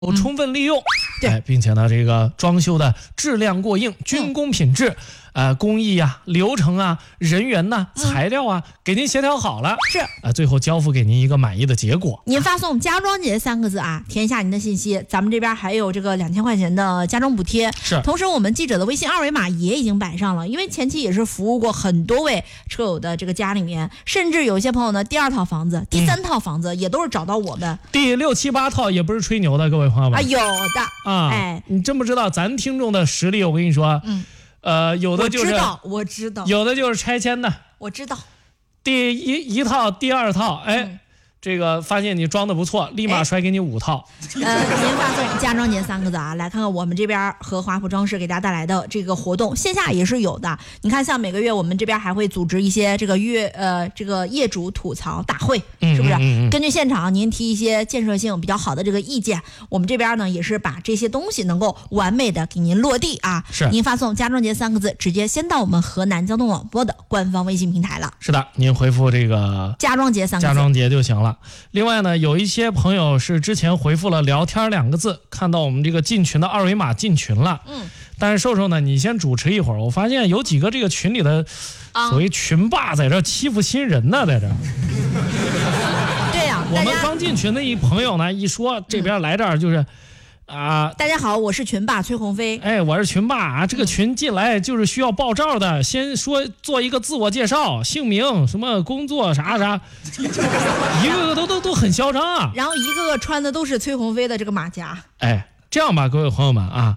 充分利用， 对， 并且呢，这个装修的质量过硬，军工品质，工艺啊、流程啊、人员呐、材料啊，给您协调好了， 是最后交付给您一个满意的结果。 您发送家装节3个字啊，填一下您的信息，咱们这边还有这个2000块钱的家装补贴。 是， 同时我们记者的微信二维码也已经摆上了，因为前期也是服务过很多位车友的这个家里面，甚至有一些朋友呢，第2套房子、第3套房子也都是找到我们， 第6、7、8套也不是吹牛的，各位朋友们啊，有的啊， 哎， 你真不知道咱听众的实力，我跟你说，有的就是我知道， 有的就是拆迁的， 我知道， 第一套、第2套，这个发现你装的不错，立马甩给你5套。 您发送家装节3个字啊，来看看我们这边和华普装饰给大家带来的这个活动，线下也是有的。你看，像每个月我们这边还会组织一些这个业主吐槽大会，是不是？根据现场您提一些建设性比较好的这个意见，我们这边呢也是把这些东西能够完美的给您落地啊。 是， 您发送家装节3个字，直接先到我们河南交通广播的官方微信平台了。 是的，您回复这个家装节3个字， 家装节就行了。另外呢，有一些朋友是之前回复了聊天2个字，看到我们这个进群的二维码进群了。但是瘦瘦呢，你先主持一会儿，我发现有几个这个群里的所谓群霸在这欺负新人呢，在这。 对呀， 我们刚进群的一朋友呢，一说这边来这儿就是。 大家好，我是群霸崔鸿飞。 我是群霸啊！这个群进来就是需要报照的，先说做一个自我介绍，姓名、什么工作啥，一个个都很嚣张啊。 然后一个个穿的都是崔鸿飞的这个马甲。 这样吧，各位朋友们啊，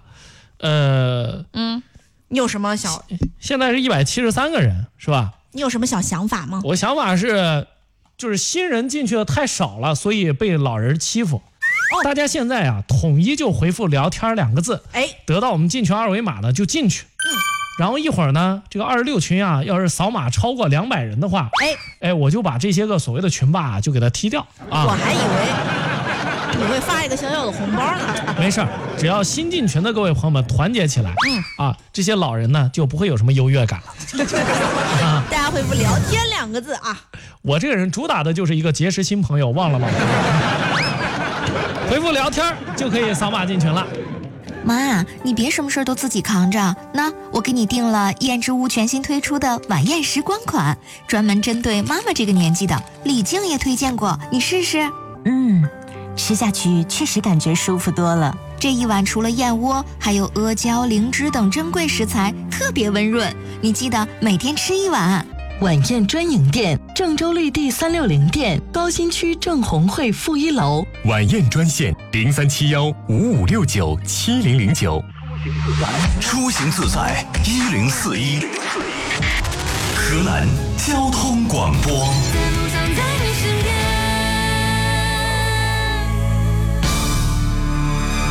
你有什么现在是173个人，是吧？ 你有什么小想法吗？ 我想法是，就是新人进去的太少了，所以被老人欺负。大家现在啊，统一就回复聊天2个字，得到我们进群二维码呢就进去。然后一会儿呢，这个26群啊，要是扫码超过200人的话，我就把这些个所谓的群霸就给他踢掉啊。 我还以为你会发一个小小的红包呢。 没事，只要新进群的各位朋友们团结起来，这些老人呢就不会有什么优越感了。 大家回复聊天2个字啊。 我这个人主打的就是一个结识新朋友，忘了吗？回复聊天就可以扫码进群了。 妈，你别什么事都自己扛着，那我给你订了燕之屋全新推出的晚宴时光款，专门针对妈妈这个年纪的，李静也推荐过，你试试。 吃下去确实感觉舒服多了。 这一碗除了燕窝，还有阿胶、灵芝等珍贵食材，特别温润。你记得每天吃1碗。 晚宴专营店，郑州绿地360店，高新区正红会负1楼。 晚宴专线037155697009。出行自在1041。河南交通广播。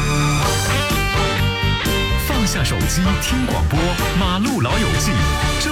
放下手机听广播，马路老友记。